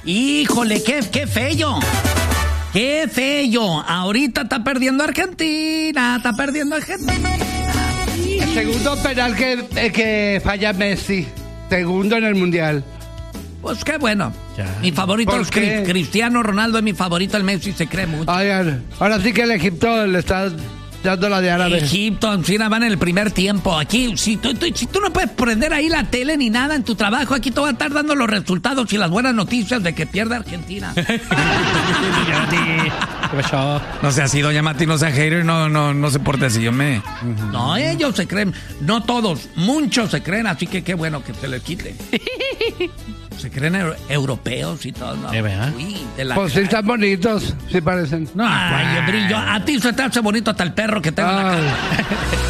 Híjole, qué feo. ¡Qué feo! Ahorita está perdiendo Argentina. El segundo penal que falla Messi. Segundo en el Mundial. Pues qué bueno. Ya. Mi favorito ¿Por es qué? Cristiano Ronaldo, es mi favorito. El Messi se cree mucho. Oigan, ahora sí que el Egipto le está dando la de árabe. Egipto, China van en el primer tiempo. Aquí, si tú no puedes prender ahí la tele ni nada en tu trabajo, aquí te va a estar dando los resultados y las buenas noticias de que pierde Argentina. ¿Qué pasó? No sea así, doña Mati, no sea hater, no se porte así, yo me... No, ellos se creen, no todos, muchos se creen, así que qué bueno que se les quite. Se creen europeos y todo, ¿no? ¿verdad? Uy, de la Pues sí cara. están bonitos, sí parecen. Ay, brillo, a ti se te hace bonito hasta el perro que tengo en la cara.